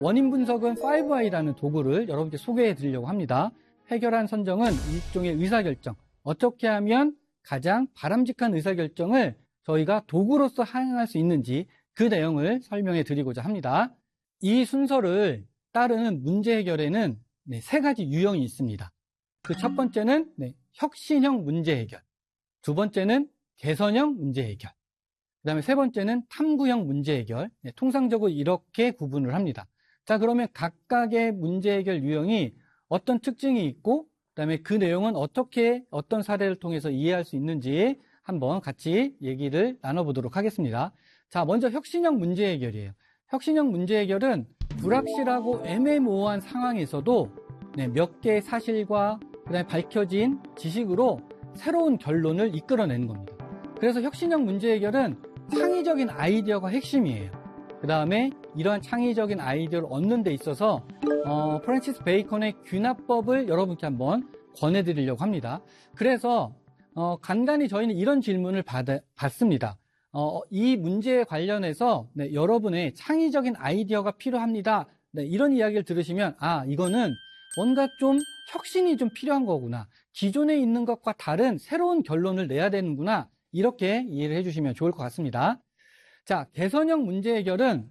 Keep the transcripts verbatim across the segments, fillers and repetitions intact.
원인 분석은 파이브 아이라는 도구를 여러분께 소개해 드리려고 합니다. 해결한 선정은 일종의 의사결정. 어떻게 하면 가장 바람직한 의사결정을 저희가 도구로서 hành 수 있는지 그 내용을 설명해 드리고자 합니다. 이 순서를 따르는 문제 해결에는 네, 세 가지 유형이 있습니다. 그 첫 번째는 네, 혁신형 문제 해결. 두 번째는 개선형 문제 해결. 그 다음에 세 번째는 탐구형 문제 해결. 네, 통상적으로 이렇게 구분을 합니다. 자, 그러면 각각의 문제 해결 유형이 어떤 특징이 있고, 그 다음에 그 내용은 어떻게, 어떤 사례를 통해서 이해할 수 있는지 한번 같이 얘기를 나눠보도록 하겠습니다. 자, 먼저 혁신형 문제 해결이에요. 혁신형 문제 해결은 불확실하고 애매모호한 상황에서도 네, 몇 개의 사실과 그다음에 밝혀진 지식으로 새로운 결론을 이끌어내는 겁니다. 그래서 혁신형 문제 해결은 창의적인 아이디어가 핵심이에요. 그 다음에 이러한 창의적인 아이디어를 얻는 데 있어서 어, 프랜시스 베이컨의 균합법을 여러분께 한번 권해드리려고 합니다. 그래서 어, 간간히 저희는 이런 질문을 받, 받습니다. 어, 이 문제에 관련해서 네, 여러분의 창의적인 아이디어가 필요합니다. 네, 이런 이야기를 들으시면 아, 이거는 뭔가 좀 혁신이 좀 필요한 거구나. 기존에 있는 것과 다른 새로운 결론을 내야 되는구나. 이렇게 이해를 해주시면 좋을 것 같습니다. 자, 개선형 문제 해결은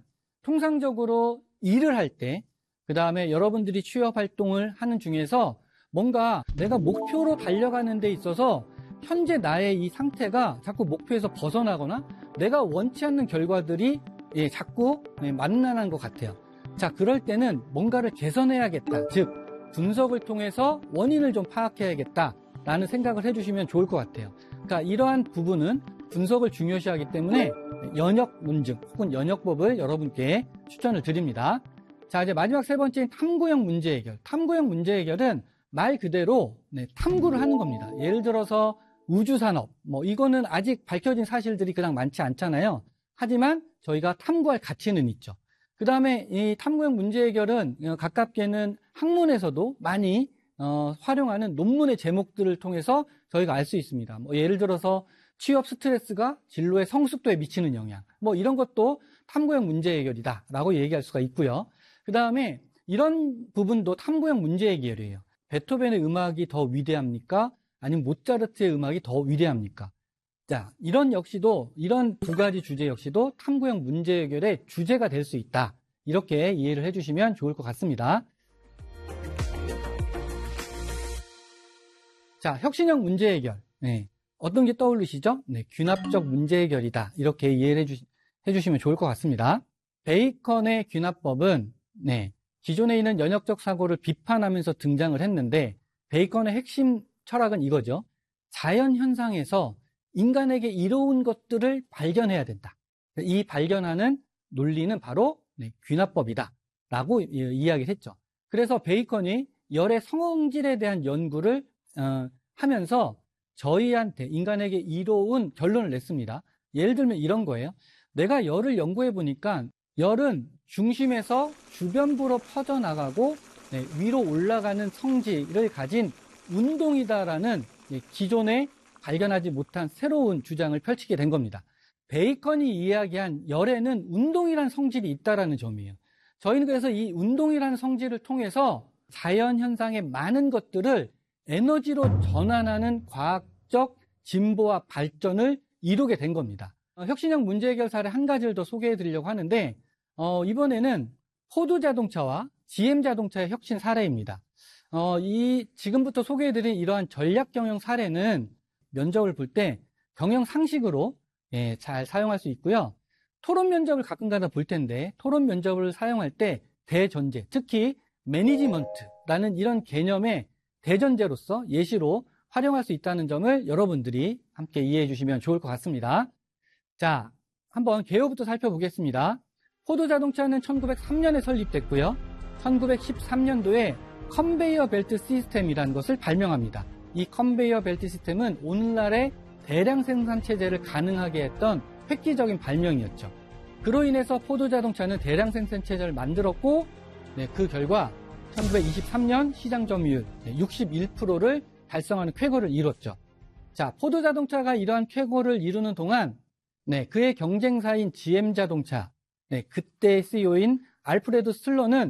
통상적으로 일을 할 때, 그 다음에 여러분들이 취업 활동을 하는 중에서 뭔가 내가 목표로 달려가는 데 있어서 현재 나의 이 상태가 자꾸 목표에서 벗어나거나 내가 원치 않는 결과들이 예, 자꾸 예, 만나는 것 같아요. 자, 그럴 때는 뭔가를 개선해야겠다. 즉, 분석을 통해서 원인을 좀 파악해야겠다라는 생각을 해주시면 좋을 것 같아요. 그러니까 이러한 부분은 분석을 중요시하기 때문에 연역 논증 혹은 연역법을 여러분께 추천을 드립니다. 자, 이제 마지막 세 번째인 탐구형 문제 해결. 탐구형 문제 해결은 말 그대로 네, 탐구를 하는 겁니다. 예를 들어서 우주산업, 뭐 이거는 아직 밝혀진 사실들이 그냥 많지 않잖아요. 하지만 저희가 탐구할 가치는 있죠. 그 다음에 이 탐구형 문제 해결은 가깝게는 학문에서도 많이 어, 활용하는 논문의 제목들을 통해서 저희가 알 수 있습니다. 뭐 예를 들어서 취업 스트레스가 진로의 성숙도에 미치는 영향, 뭐 이런 것도 탐구형 문제 해결이다라고 얘기할 수가 있고요. 그 다음에 이런 부분도 탐구형 문제 해결이에요. 베토벤의 음악이 더 위대합니까? 아니면 모차르트의 음악이 더 위대합니까? 자, 이런 역시도, 이런 두 가지 주제 역시도 탐구형 문제 해결의 주제가 될 수 있다. 이렇게 이해를 해주시면 좋을 것 같습니다. 자, 혁신형 문제 해결. 네. 어떤 게 떠오르시죠? 네, 균합적 문제 해결이다. 이렇게 이해를 해주, 해주시면 좋을 것 같습니다. 베이컨의 균합법은, 네, 기존에 있는 연역적 사고를 비판하면서 등장을 했는데, 베이컨의 핵심 철학은 이거죠. 자연 현상에서 인간에게 이로운 것들을 발견해야 된다. 이 발견하는 논리는 바로 네, 균합법이다 라고 이야기를 했죠. 그래서 베이컨이 열의 성질에 대한 연구를 어, 하면서 저희한테 인간에게 이로운 결론을 냈습니다. 예를 들면 이런 거예요. 내가 열을 연구해 보니까 열은 중심에서 주변부로 퍼져나가고 네, 위로 올라가는 성질을 가진 운동이다라는 기존에 발견하지 못한 새로운 주장을 펼치게 된 겁니다. 베이컨이 이야기한 열에는 운동이라는 성질이 있다는 점이에요. 저희는 그래서 이 운동이라는 성질을 통해서 자연현상의 많은 것들을 에너지로 전환하는 과학적 진보와 발전을 이루게 된 겁니다. 어, 혁신형 문제 해결 사례 한 가지를 더 소개해 드리려고 하는데 어, 이번에는 포드 자동차와 지엠 자동차의 혁신 사례입니다. 어, 이 지금부터 소개해 드린 이러한 전략 경영 사례는 면접을 볼 때 경영 상식으로 예, 잘 사용할 수 있고요. 토론 면접을 가끔가다 볼 텐데 토론 면접을 사용할 때 대전제, 특히 매니지먼트라는 이런 개념의 대전제로서 예시로 활용할 수 있다는 점을 여러분들이 함께 이해해 주시면 좋을 것 같습니다. 자, 한번 개요부터 살펴보겠습니다. 포드 자동차는 천구백삼 년에 설립됐고요. 천구백십삼 년도에 컨베이어 벨트 시스템이라는 것을 발명합니다. 이 컨베이어 벨트 시스템은 오늘날의 대량 생산 체제를 가능하게 했던 획기적인 발명이었죠. 그로 인해서 포드 자동차는 대량 생산 체제를 만들었고 네, 그 결과 천구백이십삼 년 시장 점유율 육십일 퍼센트를 달성하는 쾌거를 이뤘죠. 자, 포드 자동차가 이러한 쾌거를 이루는 동안 네, 그의 경쟁사인 지엠 자동차, 네, 그때 씨이오인 알프레드 스틸러는